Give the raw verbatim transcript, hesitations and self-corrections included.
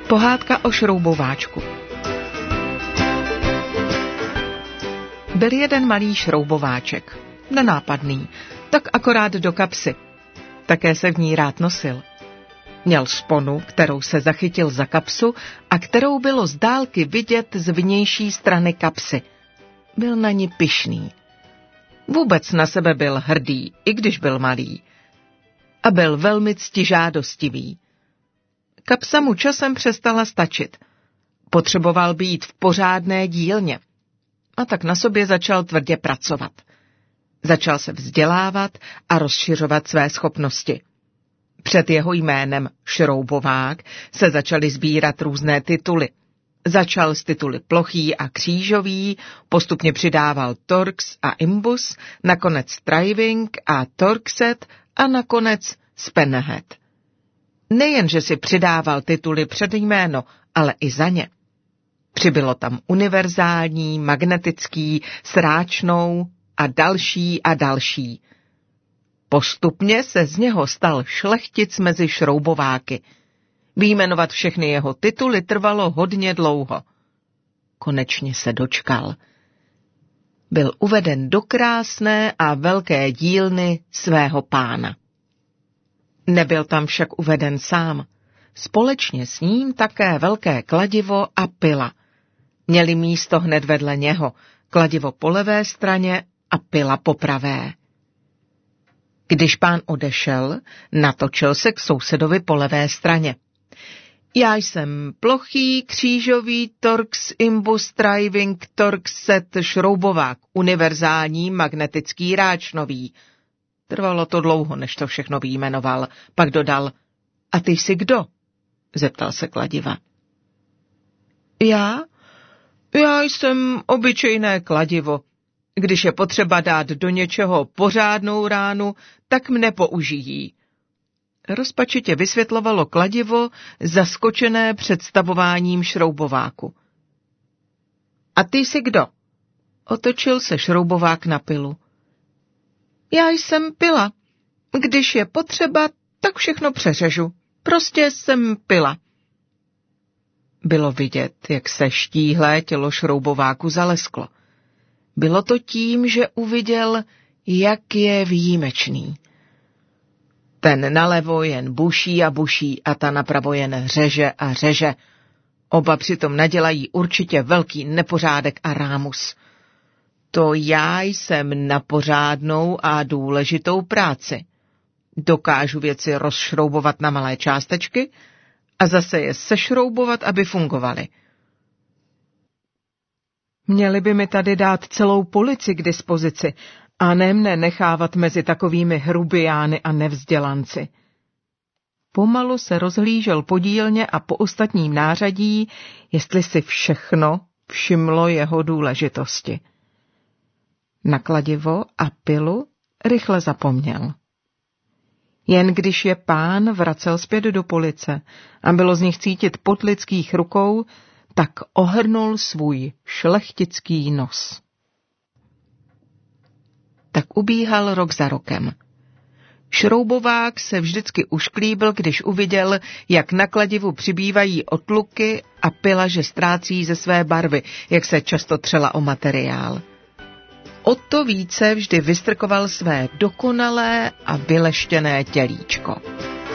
Pohádka o šroubováčku. Byl jeden malý šroubováček, nenápadný, tak akorát do kapsy. Také se v ní rád nosil. Měl šponu, kterou se zachytil za kapsu a kterou bylo z dálky vidět z vnější strany kapsy. Byl na ní pyšný. Vůbec na sebe byl hrdý, i když byl malý. A byl velmi ctižádostivý. Kapsa mu časem přestala stačit. Potřeboval být v pořádné dílně. A tak na sobě začal tvrdě pracovat. Začal se vzdělávat a rozšiřovat své schopnosti. Před jeho jménem Šroubovák se začaly sbírat různé tituly. Začal s tituly plochý a křížový, postupně přidával Torx a Imbus, nakonec Striving a Torxet a nakonec Spenhead. Nejen, že si přidával tituly před jméno, ale i za ně. Přibylo tam univerzální, magnetický, sráčnou a další a další. Postupně se z něho stal šlechtic mezi šroubováky. Vyjmenovat všechny jeho tituly trvalo hodně dlouho. Konečně se dočkal. Byl uveden do krásné a velké dílny svého pána. Nebyl tam však uveden sám. Společně s ním také velké kladivo a pila. Měli místo hned vedle něho, kladivo po levé straně a pila po pravé. Když pán odešel, natočil se k sousedovi po levé straně. Já jsem plochý, křížový, Torx, Imbus, Striving, Torxet, šroubovák, univerzální, magnetický, ráčnový. Trvalo to dlouho, než to všechno vyjmenoval. Pak dodal, a ty jsi kdo? Zeptal se kladiva. Já? Já jsem obyčejné kladivo. Když je potřeba dát do něčeho pořádnou ránu, tak mne použijí. Rozpačitě vysvětlovalo kladivo, zaskočené představováním šroubováku. A ty jsi kdo? Otočil se šroubovák na pilu. Já jsem pila. Když je potřeba, tak všechno přeřežu. Prostě jsem pila. Bylo vidět, jak se štíhlé tělo šroubováku zalesklo. Bylo to tím, že uviděl, jak je výjimečný. Ten nalevo jen buší a buší a ta napravo jen řeže a řeže. Oba přitom nadělají určitě velký nepořádek a rámus. To já jsem na pořádnou a důležitou práci. Dokážu věci rozšroubovat na malé částečky a zase je sešroubovat, aby fungovaly. Měli by mi tady dát celou polici k dispozici a ne mne nechávat mezi takovými hrubiány a nevzdělanci. Pomalu se rozhlížel po dílně a po ostatním nářadí, jestli si všechno všimlo jeho důležitosti. Na kladivo a pilu rychle zapomněl. Jen když je pán vracel zpět do police a bylo z nich cítit pot lidských rukou, tak ohrnul svůj šlechtický nos. Tak ubíhal rok za rokem. Šroubovák se vždycky ušklíbil, když uviděl, jak na kladivu přibývají otluky a pila, že ztrácí ze své barvy, jak se často třela o materiál. O to více vždy vystrkoval své dokonalé a vyleštěné tělíčko.